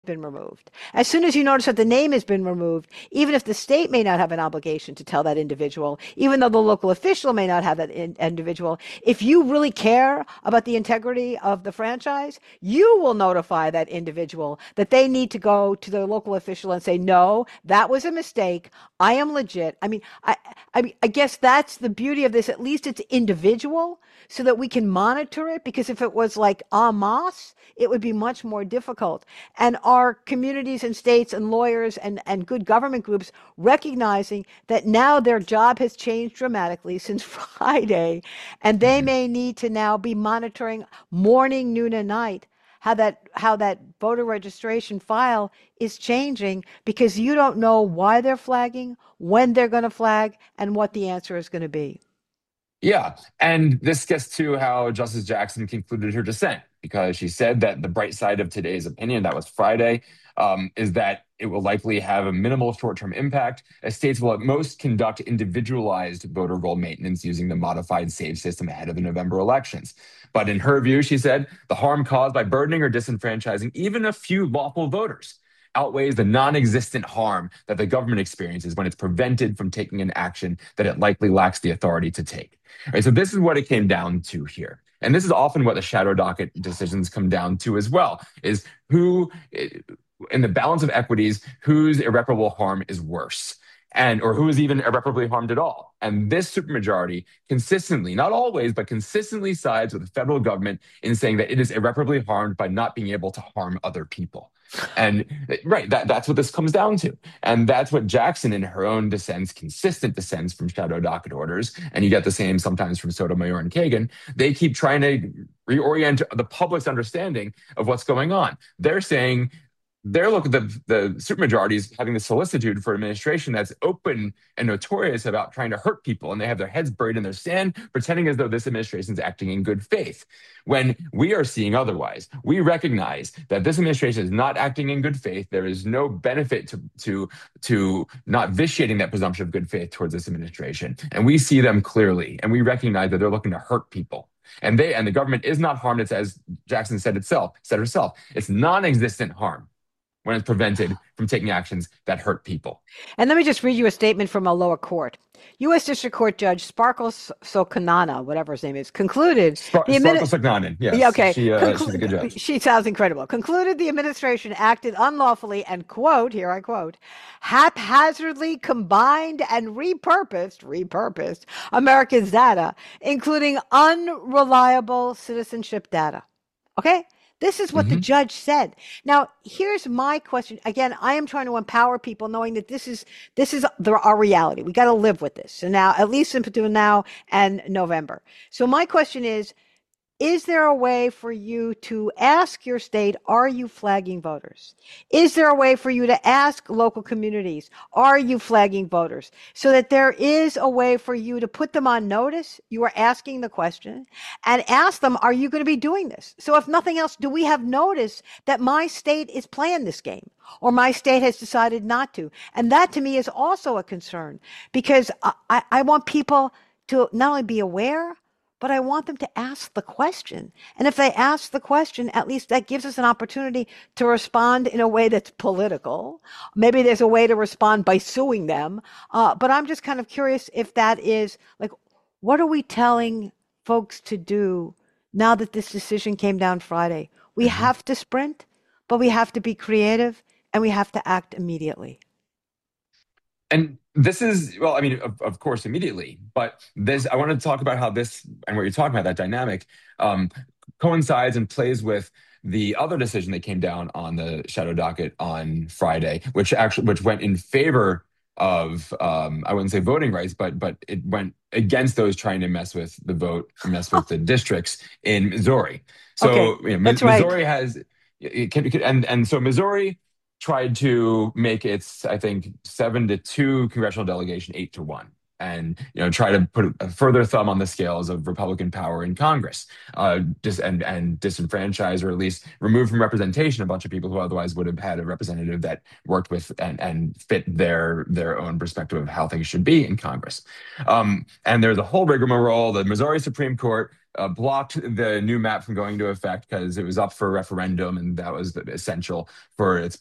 been removed. As soon as you notice that the name has been removed, even if the state may not have an obligation to tell that individual, even though the local official may not have that individual, if you really care about the integrity of the franchise, you will notify that individual that they need to go to their local official and say, no, that was a mistake. I am legit. I guess that's the beauty of this. At least it's individual so that we can monitor it, because if it was like en masse, it would be much more difficult. And our communities and states and lawyers and good government groups recognizing that now their job has changed dramatically since Friday, and they Mhm. may need to now be monitoring morning, noon, and night how that voter registration file is changing, because you don't know why they're flagging, when they're going to flag, and what the answer is going to be. Yeah, and this gets to how Justice Jackson concluded her dissent, because she said that the bright side of today's opinion, that was Friday, is that it will likely have a minimal short-term impact, as states will at most conduct individualized voter roll maintenance using the modified SAVE system ahead of the November elections. But in her view, she said, the harm caused by burdening or disenfranchising even a few lawful voters outweighs the non-existent harm that the government experiences when it's prevented from taking an action that it likely lacks the authority to take. All right, so this is what it came down to here. And this is often what the shadow docket decisions come down to as well, is who, in the balance of equities, whose irreparable harm is worse, and or who is even irreparably harmed at all. And this supermajority consistently, not always, but consistently sides with the federal government in saying that it is irreparably harmed by not being able to harm other people. And right, that's what this comes down to. And that's what Jackson, in her own dissents, consistent dissents from shadow docket orders, and you get the same sometimes from Sotomayor and Kagan, they keep trying to reorient the public's understanding of what's going on. They're saying they're looking the supermajorities having the solicitude for administration that's open and notorious about trying to hurt people, and they have their heads buried in their sand, pretending as though this administration is acting in good faith. When we are seeing otherwise, we recognize that this administration is not acting in good faith. There is no benefit to not vitiating that presumption of good faith towards this administration, and we see them clearly, and we recognize that they're looking to hurt people. And the government is not harmed. It's, as Jackson said herself, it's non-existent harm when it's prevented from taking actions that hurt people. And let me just read you a statement from a lower court. U.S. District Court Judge Sparkles Sokanana, whatever his name is, concluded the Sparkle Sagnanin, yeah, yes, okay. she's a good judge. She sounds incredible. Concluded the administration acted unlawfully and, quote, here I quote, haphazardly combined and repurposed Americans' data, including unreliable citizenship data. Okay? This is what the Hmm. judge said. Now, here's my question. Again, I am trying to empower people, knowing that our reality. We got to live with this. So now, at least between now and November. So my question is there a way for you to ask your state, are you flagging voters? Is there a way for you to ask local communities, are you flagging voters? So that there is a way for you to put them on notice. You are asking the question and ask them, are you going to be doing this? So if nothing else, do we have notice that my state is playing this game, or my state has decided not to? And that to me is also a concern, because I want people to not only be aware, but I want them to ask the question. And if they ask the question, at least that gives us an opportunity to respond in a way that's political. Maybe there's a way to respond by suing them. But I'm just kind of curious if that is like, what are we telling folks to do now that this decision came down Friday? We Hmm. have to sprint, but we have to be creative, and we have to act immediately. And this is, well, I mean, of course, immediately, but this, I want to talk about how this and what you're talking about, that dynamic, um, coincides and plays with the other decision that came down on the shadow docket on Friday, which went in favor of, I wouldn't say voting rights, but it went against those trying to mess with the vote, mess with the districts in Missouri. Okay, So, you know, that's right. Missouri has, and so Missouri tried to make its, I think, 7-2 congressional delegation 8-1, and try to put a further thumb on the scales of Republican power in Congress, and disenfranchise, or at least remove from representation, a bunch of people who otherwise would have had a representative that worked with and fit their own perspective of how things should be in Congress. And there's a whole rigmarole. The Missouri Supreme Court blocked the new map from going into effect because it was up for referendum, and that was essential for its